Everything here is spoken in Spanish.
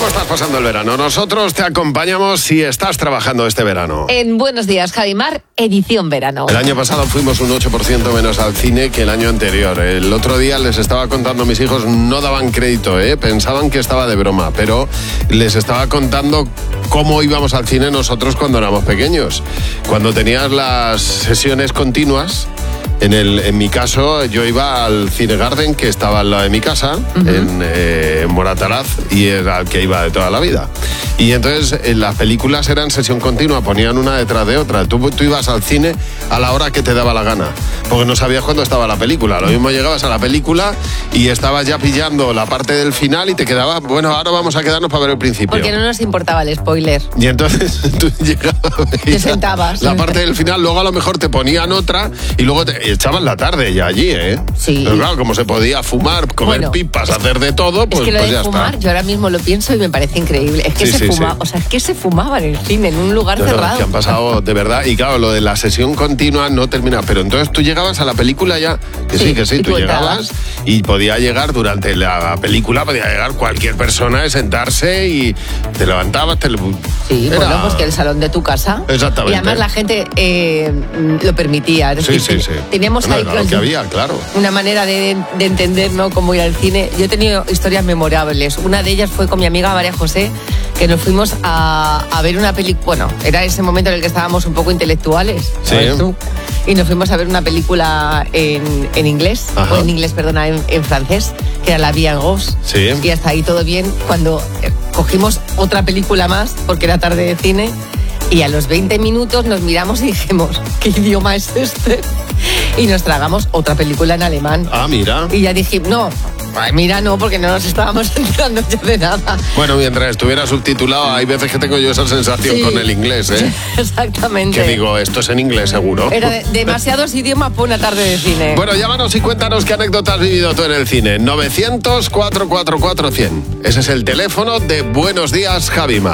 ¿Cómo estás pasando el verano? Nosotros te acompañamos si estás trabajando este verano. En Buenos Días, Javimar, edición verano. El año pasado fuimos un 8% menos al cine que el año anterior. El otro día les estaba contando a mis hijos, no daban crédito, pensaban que estaba de broma, pero les estaba contando cómo íbamos al cine nosotros cuando éramos pequeños. Cuando tenías las sesiones continuas. En mi caso, yo iba al Cine Garden, que estaba al lado de mi casa, en Moratalaz, y era el que iba de toda la vida. Y entonces las películas eran sesión continua, ponían una detrás de otra. Tú ibas al cine a la hora que te daba la gana, porque no sabías cuándo estaba la película. Lo mismo llegabas a la película y estabas ya pillando la parte del final y te quedabas, bueno, ahora vamos a quedarnos para ver el principio. Porque no nos importaba el spoiler. Y entonces tú llegabas... Te sentabas. La parte del final, luego a lo mejor te ponían otra y luego te echaban la tarde ya allí, Sí. Pero claro, como se podía fumar, comer pipas, hacer de todo, pues, es que lo pues de ya fumar, está. yo ahora mismo lo pienso y me parece increíble. Es que o sea, es que se fumaba en el cine, en un lugar cerrado. Que han pasado, de verdad, y claro, lo de la sesión continua no termina, pero entonces tú llegabas a la película ya, que sí, tú llegabas y podía llegar durante la película, podía llegar cualquier persona, sentarse y te levantabas, Sí, bueno, pues que el salón de tu casa. Exactamente. Y además la gente lo permitía. Es decir, teníamos ahí lo que había, claro. Una manera de entender, ¿no?, cómo ir al cine. Yo he tenido historias memorables. Una de ellas fue con mi amiga María José, que nos fuimos a ver una película. Bueno, era ese momento en el que estábamos un poco intelectuales. Sí. Tú? Y nos fuimos a ver una película en inglés, Ajá. o en francés, que era La Vie en Rose. Sí. Y hasta ahí todo bien. Cuando cogimos otra película más, porque era tarde de cine, y a los 20 minutos nos miramos y dijimos, ¿qué idioma es este? Y nos tragamos otra película en alemán. Ah, mira. Y ya dijimos, no, porque no nos estábamos enterando ya de nada. Bueno, mientras estuviera subtitulado, hay veces que tengo yo esa sensación con el inglés, Exactamente. Que digo, esto es en inglés seguro. Era demasiados idiomas para una tarde de cine. Bueno, llámanos y cuéntanos qué anécdota has vivido tú en el cine. 900-444-100. Ese es el teléfono de Buenos Días, Javimar.